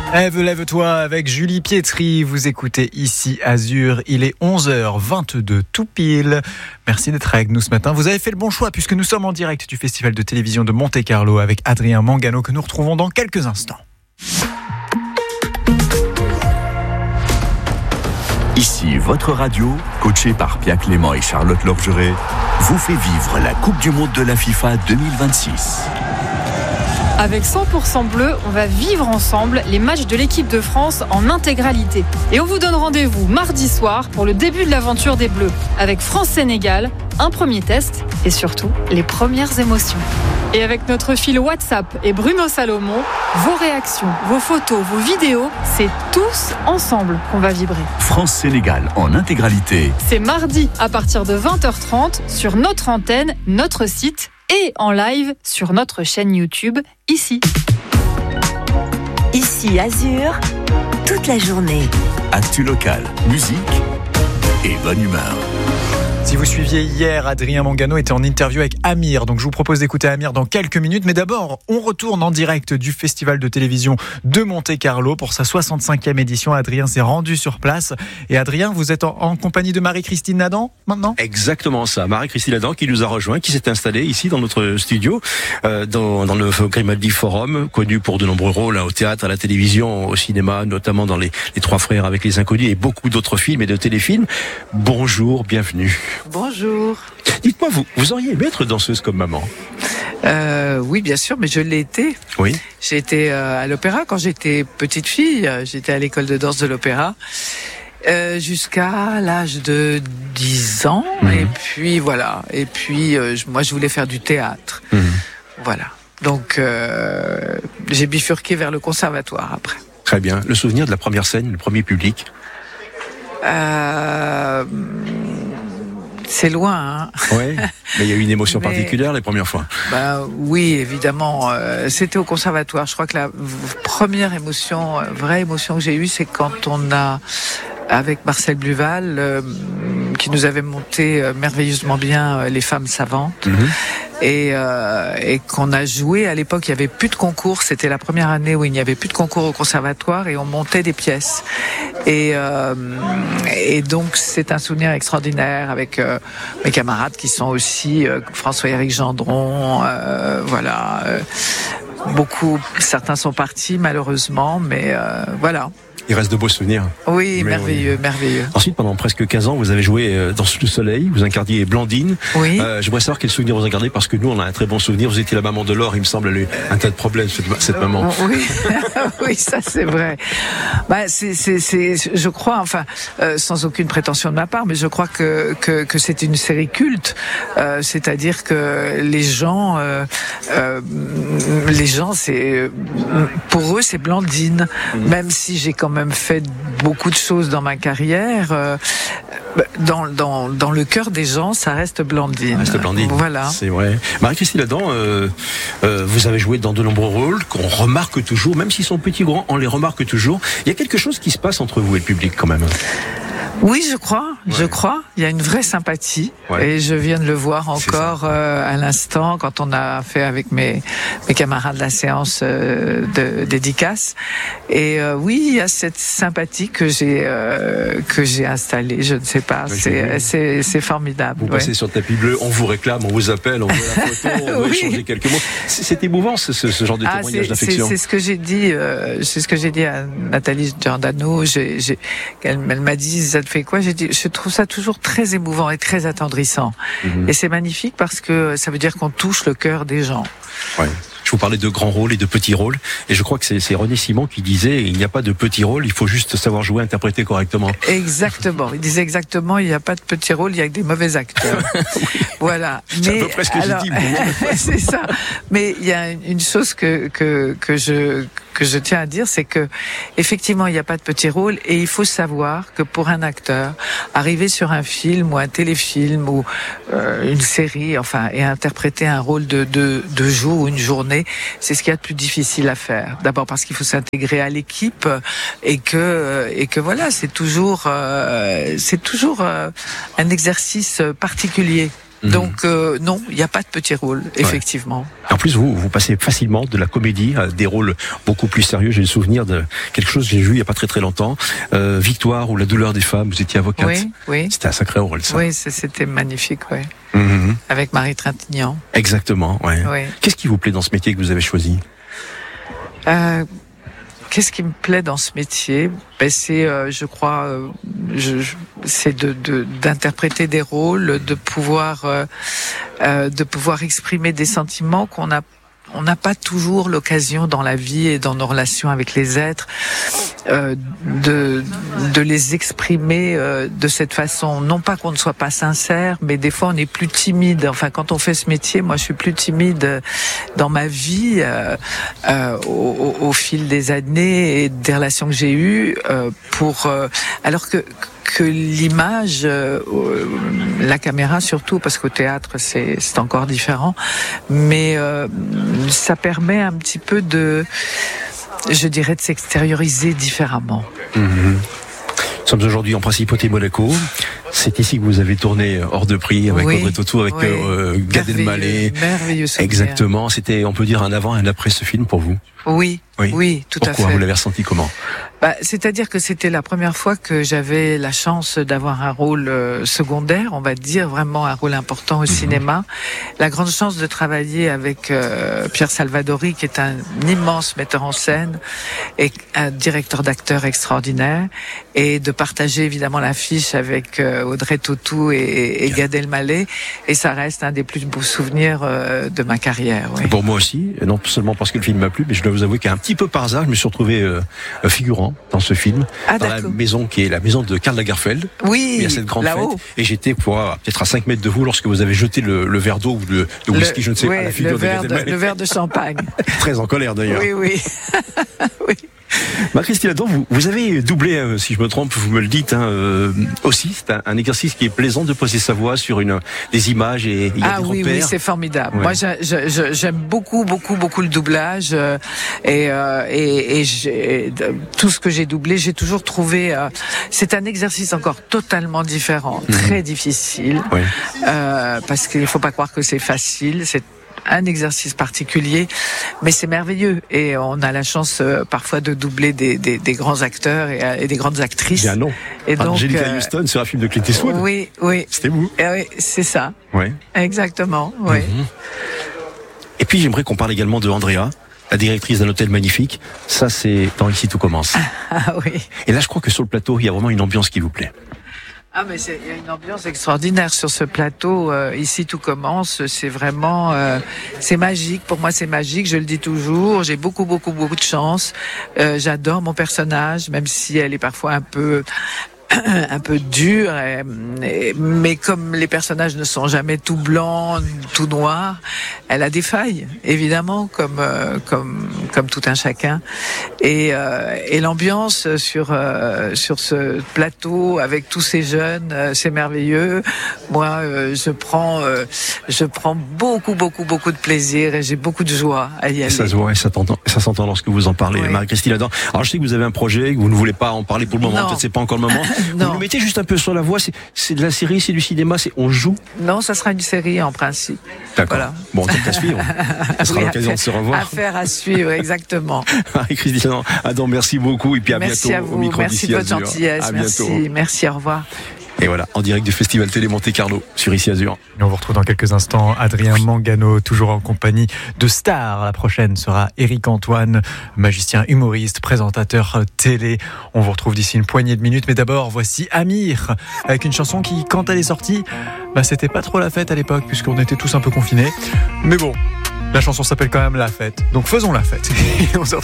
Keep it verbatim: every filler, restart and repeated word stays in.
Ève, lève-toi avec Julie Pietri. Vous écoutez ici Azur. Il est onze heures vingt-deux tout pile. Merci d'être avec nous ce matin. Vous avez fait le bon choix puisque nous sommes en direct du Festival de télévision de Monte-Carlo avec Adrien Mangano que nous retrouvons dans quelques instants. Ici, votre radio, coachée par Pia Clément et Charlotte Lorgeret, vous fait vivre la Coupe du Monde de la FIFA deux mille vingt-six. Avec cent pour cent bleu, on va vivre ensemble les matchs de l'équipe de France en intégralité. Et on vous donne rendez-vous mardi soir pour le début de l'aventure des Bleus. Avec France-Sénégal, un premier test et surtout les premières émotions. Et avec notre fil WhatsApp et Bruno Salomon, vos réactions, vos photos, vos vidéos, c'est tous ensemble qu'on va vibrer. France-Sénégal en intégralité. C'est mardi à partir de vingt heures trente sur notre antenne, notre site et en live sur notre chaîne YouTube, ici. Ici Azur, toute la journée. Actu local, musique et bonne humeur. Si vous suiviez hier, Adrien Mangano était en interview avec Amir. Donc je vous propose d'écouter Amir dans quelques minutes. Mais d'abord, on retourne en direct du Festival de télévision de Monte-Carlo pour sa soixante-cinquième édition. Adrien s'est rendu sur place. Et Adrien, vous êtes en, en compagnie de Marie-Christine Nadan maintenant ? Exactement ça. Marie-Christine Nadan qui nous a rejoint, qui s'est installée ici dans notre studio, euh, dans, dans le Grimaldi Forum, connu pour de nombreux rôles hein, au théâtre, à la télévision, au cinéma, notamment dans les, les Trois Frères avec les Inconnus et beaucoup d'autres films et de téléfilms. Bonjour, bienvenue. Bonjour. Dites-moi, vous, vous auriez aimé être danseuse comme maman ? Euh, oui, bien sûr, mais je l'ai été. Oui. J'ai été euh, à l'opéra quand j'étais petite fille. J'étais à l'école de danse de l'opéra euh, jusqu'à l'âge de dix ans. Mmh. Et puis voilà. Et puis euh, moi, je voulais faire du théâtre. Mmh. Voilà. Donc euh, j'ai bifurqué vers le conservatoire après. Très bien. Le souvenir de la première scène, le premier public ? Euh... C'est loin, hein. Oui, mais il y a eu une émotion mais, particulière les premières fois. Bah oui, évidemment. Euh, c'était au conservatoire. Je crois que la première émotion, vraie émotion que j'ai eue, c'est quand on a, avec Marcel Bluval, euh, qui nous avait monté euh, merveilleusement bien euh, Les Femmes Savantes. Mm-hmm. Et, euh, et qu'on a joué. À l'époque, il n'y avait plus de concours. C'était la première année où il n'y avait plus de concours au conservatoire et on montait des pièces. Et, euh, et donc, c'est un souvenir extraordinaire avec euh, mes camarades qui sont aussi euh, François-Éric Gendron. Euh, voilà. Euh, beaucoup, certains sont partis malheureusement, mais euh, voilà. Il reste de beaux souvenirs. Oui, mais merveilleux, oui. merveilleux. Ensuite, pendant presque quinze ans, vous avez joué dans Le Soleil, vous incarniez Blandine. Oui. Euh, j'aimerais savoir quel souvenir vous en gardez, parce que nous, on a un très bon souvenir. Vous étiez la maman de Laure, il me semble, elle a eu un tas de problèmes, cette, cette maman. Euh, oui, oui, ça c'est vrai. Bah, c'est, c'est, c'est, je crois, enfin, euh, sans aucune prétention de ma part, mais je crois que que, que c'est une série culte. Euh, c'est-à-dire que les gens, euh, euh, les gens, c'est pour eux, c'est Blandine. Mmh. Même si j'ai quand même fait beaucoup de choses dans ma carrière, euh, dans, dans, dans le cœur des gens, ça reste Blandine. Reste Blandine. Voilà. C'est vrai. Marie-Christine Nadan, euh, euh, vous avez joué dans de nombreux rôles qu'on remarque toujours, même s'ils sont petits ou grands, on les remarque toujours. Il y a quelque chose qui se passe entre vous et le public quand même. Oui, je crois, ouais. je crois. Il y a une vraie sympathie, ouais. Et je viens de le voir encore euh, à l'instant quand on a fait avec mes mes camarades la séance euh, de dédicace. Et euh, oui, il y a cette sympathie que j'ai euh, que j'ai installée. Je ne sais pas, ouais, c'est c'est c'est formidable. Vous ouais. passez sur le tapis bleu, on vous réclame, on vous appelle, on veut la photo, on veut oui. échanger quelques mots. C'est, c'est émouvant ce, ce, ce genre de ah, témoignage c'est, d'affection. C'est, c'est ce que j'ai dit, euh, c'est ce que j'ai dit à Nathalie Giordano. J'ai, j'ai, elle, elle m'a dit, ça te fait quoi ? J'ai dit, je trouve ça toujours très émouvant et très attendrissant. Mmh. Et c'est magnifique parce que ça veut dire qu'on touche le cœur des gens. Ouais. Je vous parlais de grands rôles et de petits rôles, et je crois que c'est, c'est René Simon qui disait il n'y a pas de petits rôles, il faut juste savoir jouer, interpréter correctement. Exactement. Il disait exactement il n'y a pas de petits rôles, il y a que des mauvais acteurs. Oui. Voilà. C'est Mais, à peu près ce que alors, j'ai dit. C'est ça. Mais il y a une chose que que que je que je tiens à dire, c'est que effectivement il n'y a pas de petits rôles, et il faut savoir que pour un acteur, arriver sur un film ou un téléfilm ou euh, une série, enfin, et interpréter un rôle de de de jour ou une journée, c'est ce qu'il y a de plus difficile à faire. D'abord parce qu'il faut s'intégrer à l'équipe et que et que voilà, c'est toujours euh, c'est toujours euh, un exercice particulier. Mmh. Donc euh, non, il n'y a pas de petit rôle, effectivement. Ouais. En plus, vous, vous passez facilement de la comédie à des rôles beaucoup plus sérieux. J'ai le souvenir de quelque chose que j'ai vu il n'y a pas très très longtemps. Euh, Victoire ou La douleur des femmes, vous étiez avocate. Oui, oui. C'était un sacré rôle, ça. Oui, c'était magnifique, oui. Mmh. Avec Marie Trintignant. Exactement, ouais. Oui. Qu'est-ce qui vous plaît dans ce métier que vous avez choisi ? euh, Qu'est-ce qui me plaît dans ce métier ? Ben c'est, euh, je crois, euh, je, je, c'est de, de, d'interpréter des rôles, de pouvoir, euh, euh, de pouvoir exprimer des sentiments qu'on a. On n'a pas toujours l'occasion dans la vie et dans nos relations avec les êtres euh, de de les exprimer euh, de cette façon. Non pas qu'on ne soit pas sincère, mais des fois on est plus timide. Enfin, quand on fait ce métier, moi je suis plus timide dans ma vie euh, euh, au, au, au fil des années et des relations que j'ai eues. Euh, pour euh, alors que que l'image, euh, la caméra surtout, parce qu'au théâtre c'est, c'est encore différent, mais euh, ça permet un petit peu de, je dirais, de s'extérioriser différemment. Mmh. Nous sommes aujourd'hui en Principauté Monaco. C'est ici que vous avez tourné Hors de prix avec oui, Audrey Tautou, avec oui. euh, Gad Elmaleh. Merveilleux souvenir. Exactement. C'était, on peut dire, un avant et un après ce film pour vous. Oui, oui, oui, tout Pourquoi à fait. Pourquoi vous l'avez ressenti comment ? Bah, c'est-à-dire que c'était la première fois que j'avais la chance d'avoir un rôle euh, secondaire, on va dire, vraiment un rôle important au mmh. cinéma. La grande chance de travailler avec euh, Pierre Salvadori, qui est un immense metteur en scène et un directeur d'acteurs extraordinaire, et de partager évidemment l'affiche avec euh, Audrey Tautou et, et Gad Elmaleh, et ça reste un des plus beaux souvenirs euh, de ma carrière. Oui. Pour moi aussi, non seulement parce que le film m'a plu, mais je dois vous avouer qu'un petit peu par hasard, je me suis retrouvé euh, figurant dans ce film, ah, dans d'accord. la maison qui est la maison de Karl Lagerfeld. Oui, il y a cette grande là-haut. fête, et j'étais pour, euh, peut-être à cinq mètres de vous lorsque vous avez jeté le, le verre d'eau ou le, le whisky, le, je ne sais oui, pas, à la figure le de verre Gad de, Elmaleh. le verre de champagne. Très en colère d'ailleurs. Oui, oui. oui. Marie-Christine Adam, vous, vous avez doublé, euh, si je me trompe, vous me le dites, hein, euh, aussi. C'est un, un exercice qui est plaisant de poser sa voix sur une, des images et il y a ah des oui, repères. oui, c'est formidable. Ouais. Moi, je, je, je, j'aime beaucoup, beaucoup, beaucoup le doublage euh, et, euh, et, et j'ai, tout ce que j'ai doublé, j'ai toujours trouvé. Euh, c'est un exercice encore totalement différent, mmh. très difficile, ouais. euh, parce qu'il ne faut pas croire que c'est facile. C'est un exercice particulier, mais c'est merveilleux et on a la chance euh, parfois de doubler des, des, des grands acteurs et, et des grandes actrices. Bien non. Et donc, Angelica euh, Houston sur un film de Clint Eastwood. Oui, oui. C'était vous. Et oui, c'est ça. Ouais. Exactement. Oui. Mm-hmm. Et puis j'aimerais qu'on parle également de Andrea, la directrice d'un hôtel magnifique. Ça, c'est dans Ici tout commence. Ah oui. Et là, je crois que sur le plateau, il y a vraiment une ambiance qui vous plaît. Ah mais c'est, il y a une ambiance extraordinaire sur ce plateau. Euh, ici tout commence. C'est vraiment, euh, c'est magique. Pour moi, c'est magique. Je le dis toujours. J'ai beaucoup, beaucoup, beaucoup de chance. Euh, j'adore mon personnage, même si elle est parfois un peu. un peu dur, et, et, mais comme les personnages ne sont jamais tout blancs, tout noirs, elle a des failles, évidemment, comme euh, comme comme tout un chacun. Et, euh, et l'ambiance sur euh, sur ce plateau avec tous ces jeunes, euh, c'est merveilleux. Moi, euh, je prends euh, je prends beaucoup beaucoup beaucoup de plaisir et j'ai beaucoup de joie à y aller. Ça se voit et ça s'entend, ça s'entend lorsque vous en parlez, oui. Marie-Christine Adam. Alors je sais que vous avez un projet, que vous ne voulez pas en parler pour le moment, non. Peut-être c'est pas encore le moment. Non. Vous nous mettez juste un peu sur la voie, c'est, c'est de la série, c'est du cinéma, c'est on joue. Non, ça sera une série en principe. D'accord. Voilà. Bon, donc à suivre. Ça sera oui, l'occasion affaire, de se revoir. Affaire à suivre, exactement. Marie-Christine Adam, merci beaucoup et puis à merci bientôt à vous. au micro Merci d'Ici de votre Azur. gentillesse. À merci, bientôt. merci, au revoir. Et voilà, en direct du Festival Télé Monte Carlo sur Ici Azur. Et on vous retrouve dans quelques instants. Adrien Mangano, toujours en compagnie de stars. La prochaine sera Éric Antoine, magicien, humoriste, présentateur télé. On vous retrouve d'ici une poignée de minutes. Mais d'abord, voici Amir, avec une chanson qui, quand elle est sortie, bah, c'était pas trop la fête à l'époque, puisqu'on était tous un peu confinés. Mais bon, la chanson s'appelle quand même La Fête. Donc faisons la fête. Et on se retrouve